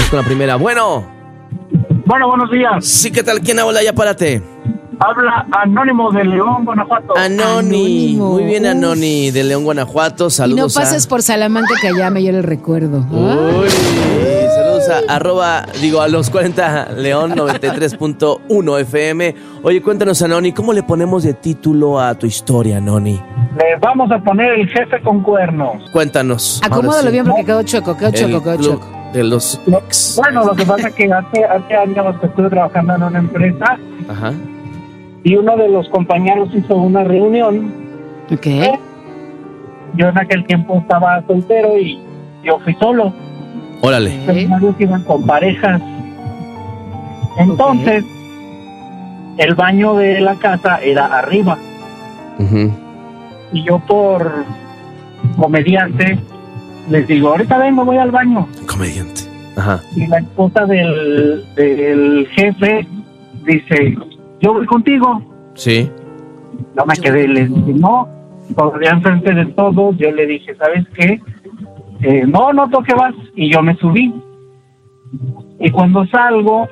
con la primera. Bueno, buenos días. Sí, ¿qué tal? ¿Quién habla? Ya párate. Habla Anónimo de León, Guanajuato. Anónimo. Muy bien, Anónimo de León, Guanajuato. Saludos. Y no pases por Salamanca, que allá me llora el recuerdo. Uy, saludos a los 40 León 93.1 FM. Oye, cuéntanos, Anónimo, ¿cómo le ponemos de título a tu historia, Anónimo? Le vamos a poner El jefe con cuernos. Cuéntanos. Acomódalo bien porque quedó choco. De los ex. Bueno, lo que pasa es que hace años estuve trabajando en una empresa. Ajá. Y uno de los compañeros hizo una reunión. Ok. Yo en aquel tiempo estaba soltero y yo fui solo. Órale. Pero varios iban con parejas. Entonces, el baño de la casa era arriba. Uh-huh. Y yo por comediante les digo, ahorita vengo, voy al baño. Comediante. Ajá. Y la esposa del jefe dice, yo voy contigo. Sí. No me quedé, le dije, no, todavía enfrente de todos, yo le dije, ¿sabes qué? No toque vas, y yo me subí. Y cuando salgo,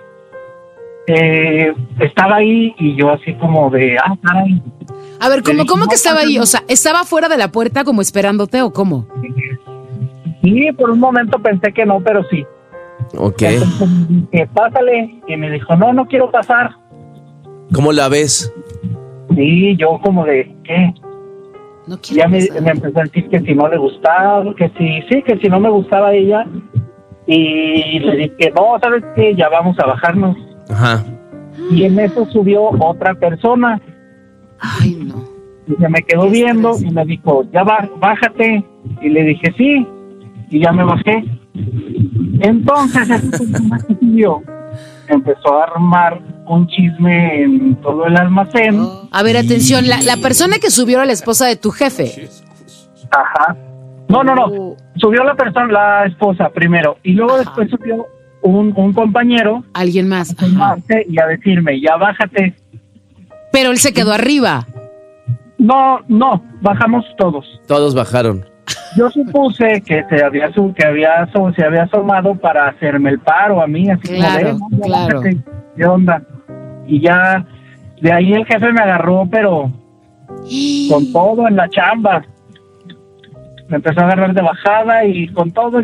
estaba ahí, y yo así como de, caray. A ver, ¿cómo que estaba ahí? O sea, ¿estaba fuera de la puerta como esperándote o cómo? Sí, por un momento pensé que no, pero sí. Ok. Entonces dije, pásale, y me dijo, no quiero pasar. ¿Cómo la ves? Sí, yo como de, ¿qué? No quiero ya me empezó a decir que si no le gustaba, que si no me gustaba ella. Y le dije, no, ¿sabes qué? Ya vamos a bajarnos. Ajá. Y en eso subió otra persona. Ay, no. Y se me quedó viendo y me dijo, ya bájate. Y le dije, sí. Y ya me bajé. Entonces, esa persona que subió empezó a armar un chisme en todo el almacén. A ver, atención, la persona que subió era la esposa de tu jefe. Ajá. No. Subió la esposa primero. Y luego después subió un compañero. Alguien más. Y a decirme, ya bájate. Pero él se quedó arriba. No, bajamos todos. Todos bajaron. Yo supuse que se había asomado para hacerme el paro a mí, así claro, como de, claro. ¿Qué onda? Y ya, de ahí el jefe me agarró, pero con todo en la chamba. Me empezó a agarrar de bajada y con todo.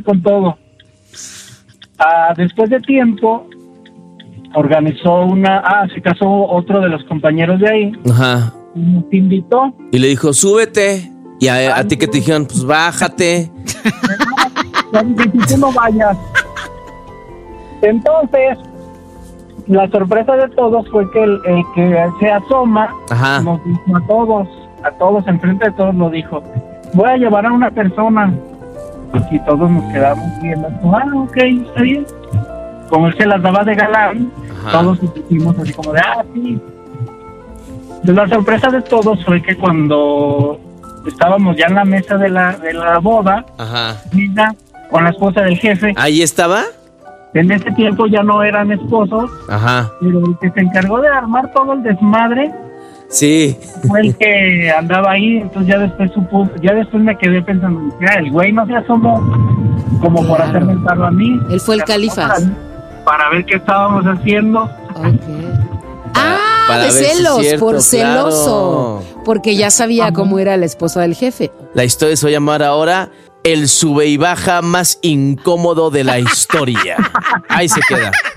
Después de tiempo, organizó se casó otro de los compañeros de ahí. Ajá. Y nos invitó. Y le dijo, súbete. Y a ti que te dijeron, pues bájate. Tú no vayas. Entonces, la sorpresa de todos fue que el que se asoma, ajá, nos dijo a todos, enfrente de todos nos dijo, voy a llevar a una persona. Y todos nos quedamos viendo, ok, está bien. Como él se las daba de galán, ajá, todos hicimos así como de, sí. La sorpresa de todos fue que cuando estábamos ya en la mesa de la boda, ajá, mira, con la esposa del jefe. ¿Ahí estaba? En ese tiempo ya no eran esposos. Ajá. Pero el que se encargó de armar todo el desmadre, sí, fue el que andaba ahí. Entonces ya después me quedé pensando, el güey no se asomó como por hacerme el paro a mí. Él fue el califas. Para ver qué estábamos haciendo. Okay. De celos, si cierto, por celoso. Claro. Porque ya sabía cómo era la esposa del jefe. La historia se va a llamar ahora el sube y baja más incómodo de la historia. Ahí se queda.